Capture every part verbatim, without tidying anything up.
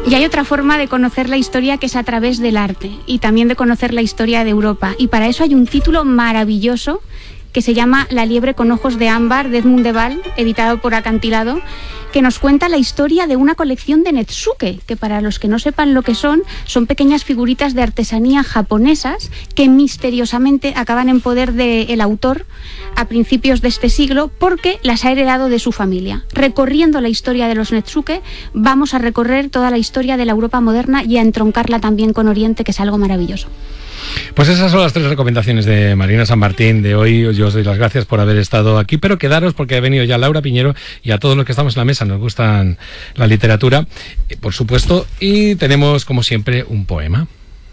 Y hay otra forma de conocer la historia, que es a través del arte y también de conocer la historia de Europa. Y para eso hay un título maravilloso que se llama La liebre con ojos de ámbar, de Edmund de Waal, editado por Acantilado, que nos cuenta la historia de una colección de netsuke, que para los que no sepan lo que son, son pequeñas figuritas de artesanía japonesas que misteriosamente acaban en poder del autor a principios de este siglo porque las ha heredado de su familia. Recorriendo la historia de los netsuke, vamos a recorrer toda la historia de la Europa moderna y a entroncarla también con Oriente, que es algo maravilloso. Pues esas son las tres recomendaciones de Marina San Martín de hoy. Yo os doy las gracias por haber estado aquí, pero quedaros porque ha venido ya Laura Piñero y a todos los que estamos en la mesa nos gustan la literatura, por supuesto, y tenemos como siempre un poema.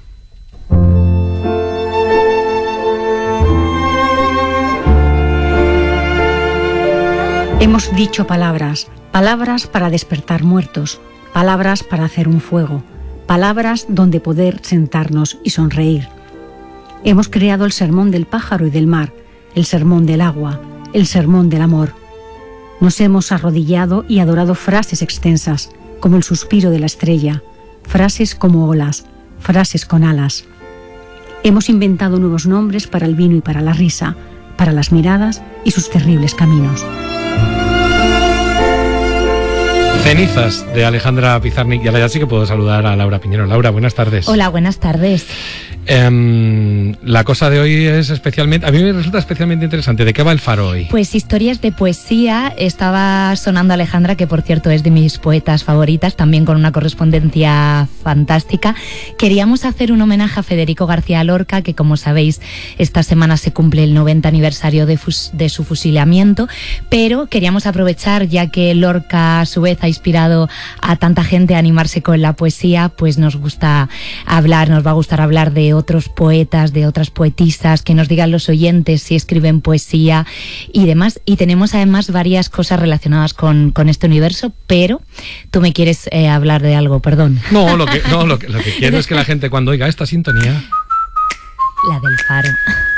Hemos dicho palabras, palabras para despertar muertos, palabras para hacer un fuego, palabras donde poder sentarnos y sonreír. Hemos creado el sermón del pájaro y del mar, el sermón del agua, el sermón del amor. Nos hemos arrodillado y adorado frases extensas, como el suspiro de la estrella, frases como olas, frases con alas. Hemos inventado nuevos nombres para el vino y para la risa, para las miradas y sus terribles caminos. Cenizas, de Alejandra Pizarnik. Y ahora ya sí que puedo saludar a Laura Piñero. Laura, buenas tardes. Hola, buenas tardes. Um, la cosa de hoy es especialmente, a mí me resulta especialmente interesante. ¿De qué va el Faro hoy? Pues historias de poesía. Estaba sonando Alejandra, que por cierto es de mis poetas favoritas, también con una correspondencia fantástica. Queríamos hacer un homenaje a Federico García Lorca, que como sabéis esta semana se cumple el noventa aniversario de, fus- de su fusilamiento, pero queríamos aprovechar, ya que Lorca a su vez ha inspirado a tanta gente a animarse con la poesía, pues nos gusta hablar, nos va a gustar hablar de otros poetas, de otras poetisas, que nos digan los oyentes si escriben poesía y demás. Y tenemos además varias cosas relacionadas con, con este universo, pero tú me quieres eh, hablar de algo, perdón. No, lo que, no lo, que, lo que quiero es que la gente cuando oiga esta sintonía... La del Faro.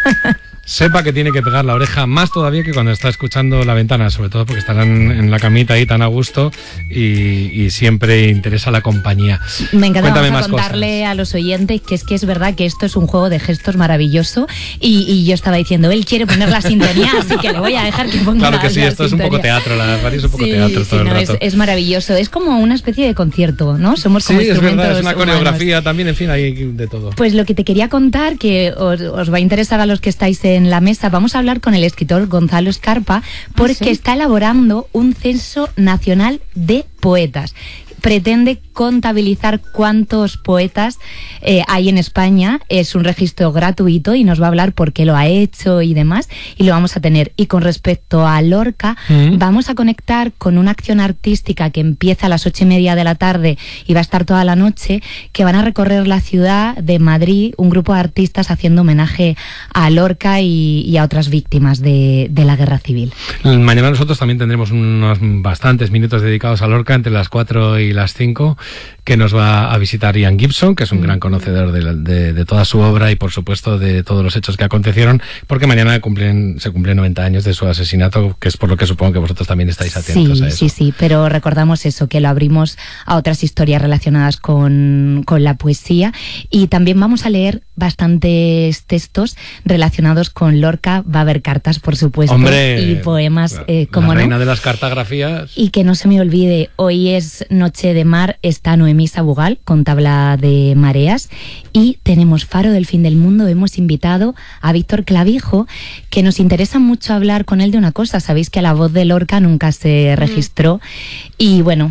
Sepa que tiene que pegar la oreja más todavía que cuando está escuchando La Ventana, sobre todo porque estarán en la camita ahí tan a gusto y, y siempre interesa la compañía. Me encanta. Cuéntame Vamos a más contarle cosas a los oyentes que es que es verdad que esto es un juego de gestos maravilloso y, y yo estaba diciendo, él quiere poner la sintonía, así que le voy a dejar que ponga Claro que la, sí, la esto sintonía. es un poco teatro, la verdad es un poco sí, teatro sí, todo no, el rato. es, es maravilloso, es como una especie de concierto, ¿no? Somos como sí, es instrumentos verdad, es una humanos. coreografía también, en fin, hay de todo. Pues lo que te quería contar, que os, os va a interesar a los que estáis en la mesa, vamos a hablar con el escritor Gonzalo Escarpa, porque ¿Ah, sí? está elaborando un censo nacional de poetas. Pretende contabilizar cuántos poetas eh, hay en España. Es un registro gratuito y nos va a hablar por qué lo ha hecho y demás, y lo vamos a tener. Y con respecto a Lorca, mm. vamos a conectar con una acción artística que empieza a las ocho y media de la tarde y va a estar toda la noche, que van a recorrer la ciudad de Madrid, un grupo de artistas haciendo homenaje a Lorca y, y a otras víctimas de, de la guerra civil. Mañana nosotros también tendremos unos bastantes minutos dedicados a Lorca, entre las cuatro y las cinco, que nos va a visitar Ian Gibson, que es un mm. gran conocedor de, de, de toda su obra y por supuesto de todos los hechos que acontecieron, porque mañana cumplen, se cumplen noventa años de su asesinato, que es por lo que supongo que vosotros también estáis atentos sí, a eso. Sí, sí, pero recordamos eso, que lo abrimos a otras historias relacionadas con, con la poesía, y también vamos a leer bastantes textos relacionados con Lorca. Va a haber cartas, por supuesto, Hombre, y poemas, eh, como la no. reina de las cartografías. Y que no se me olvide, hoy es Noche de Mar, está Noemí Sabugal con Tabla de Mareas, y tenemos Faro del Fin del Mundo. Hemos invitado a Víctor Clavijo, que nos interesa mucho hablar con él de una cosa. Sabéis que la voz de Lorca nunca se registró, y bueno,